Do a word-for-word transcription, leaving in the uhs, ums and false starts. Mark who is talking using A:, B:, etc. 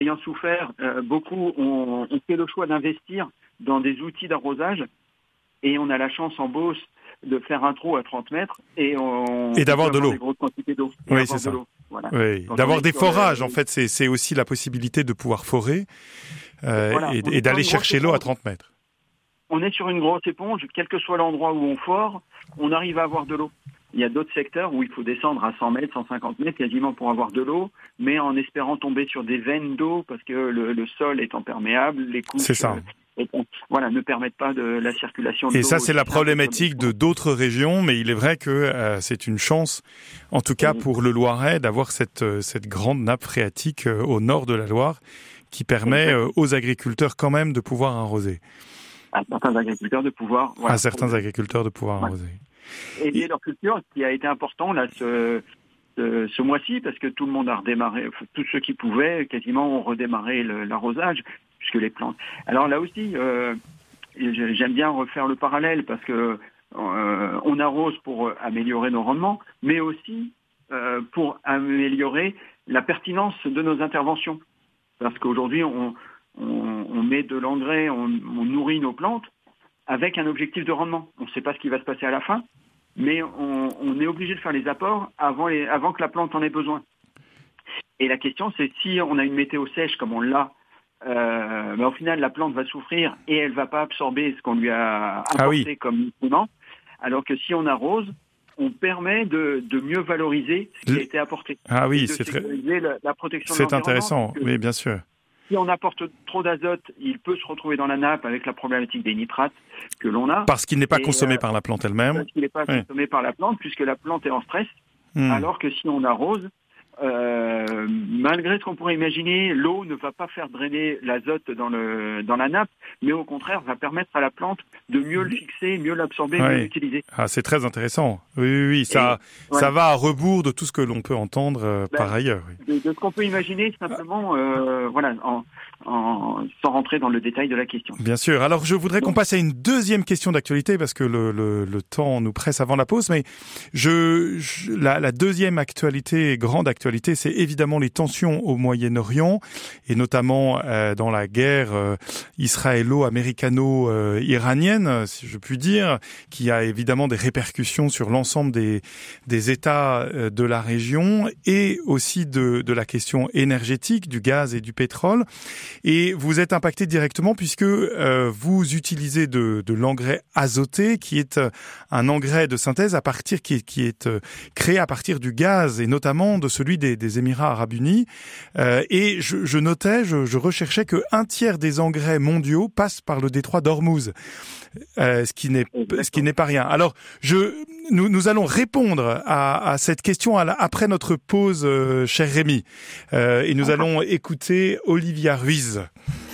A: ayant souffert, euh, beaucoup ont, ont fait le choix d'investir dans des outils d'arrosage et on a la chance en Beauce de faire un trou à trente mètres et, on,
B: et d'avoir
A: on
B: de l'eau.
A: Des grosses quantités d'eau.
B: Oui, c'est ça. Voilà. Oui. D'avoir des forages, le... en fait, c'est, c'est aussi la possibilité de pouvoir forer euh, voilà. et, et d'aller chercher l'eau à trente mètres.
A: On est sur une grosse éponge, quel que soit l'endroit où on fore, on arrive à avoir de l'eau. Il y a d'autres secteurs où il faut descendre à cent mètres, cent cinquante mètres quasiment pour avoir de l'eau, mais en espérant tomber sur des veines d'eau parce que le, le sol est imperméable, les couches
B: c'est ça.
A: Euh, et, voilà, ne permettent pas de la circulation de
B: et
A: l'eau.
B: Et ça, c'est la problématique de d'autres régions, mais il est vrai que euh, c'est une chance, en tout cas pour le Loiret, d'avoir cette, cette grande nappe phréatique euh, au nord de la Loire qui permet euh, aux agriculteurs quand même de pouvoir arroser.
A: À certains agriculteurs de pouvoir...
B: Voilà, à certains pour... agriculteurs de pouvoir
A: ouais.
B: arroser.
A: Aider leur culture, ce qui a été important là ce, ce, ce mois-ci, parce que tout le monde a redémarré, tous ceux qui pouvaient, quasiment ont redémarré le, l'arrosage, puisque les plantes... Alors là aussi, euh, j'aime bien refaire le parallèle, parce que euh, on arrose pour améliorer nos rendements, mais aussi euh, pour améliorer la pertinence de nos interventions. Parce qu'aujourd'hui, on, on, on met de l'engrais, on, on nourrit nos plantes, avec un objectif de rendement. On ne sait pas ce qui va se passer à la fin, mais on, on est obligé de faire les apports avant, les, avant que la plante en ait besoin. Et la question, c'est si on a une météo sèche comme on l'a, euh, ben au final, la plante va souffrir et elle ne va pas absorber ce qu'on lui a apporté ah oui. comme nutriments, alors que si on arrose, on permet de, de mieux valoriser ce qui a été apporté.
B: Ah oui, c'est très...
A: la, la protection
B: c'est
A: de l'environnement.
B: Intéressant, oui, bien sûr.
A: Si on apporte trop d'azote, il peut se retrouver dans la nappe avec la problématique des nitrates que l'on a.
B: Parce qu'il n'est pas
A: et
B: consommé
A: euh,
B: par la plante elle-même.
A: Parce qu'il n'est pas oui. consommé par la plante, puisque la plante est en stress. Mmh. Alors que si on arrose, euh, malgré ce qu'on pourrait imaginer, l'eau ne va pas faire drainer l'azote dans, le, dans la nappe, mais au contraire va permettre à la plante de mieux le fixer, mieux l'absorber, oui. mieux l'utiliser.
B: Ah, c'est très intéressant. Oui, oui, oui. Ça, et, ça ouais. va à rebours de tout ce que l'on peut entendre euh, ben, par ailleurs. Oui.
A: De, de ce qu'on peut imaginer simplement, euh, voilà, en, en, sans rentrer dans le détail de la question.
B: Bien sûr. Alors, je voudrais Donc, qu'on passe à une deuxième question d'actualité parce que le, le, le temps nous presse avant la pause. Mais je, je la, la deuxième actualité, grande actualité, c'est évidemment les tensions au Moyen-Orient et notamment euh, dans la guerre euh, israélo-américano-iranienne, euh, si je puis dire, qui a évidemment des répercussions sur l'ensemble des, des États euh, de la région et aussi de, de la question énergétique, du gaz et du pétrole. Et vous êtes impacté directement puisque euh, vous utilisez de, de l'engrais azoté, qui est euh, un engrais de synthèse à partir qui est, qui est euh, créé à partir du gaz et notamment de celui des, des Émirats Arabes Unis. Euh, et je, je notais, je, je recherchais que un tiers des engrais mondiaux passent par le détroit d'Ormuz. Euh, ce qui n'est ce qui n'est pas rien. Alors, je nous nous allons répondre à, à cette question à la, après notre pause, euh, cher Rémi, euh, et nous allons écouter Olivia Ruiz.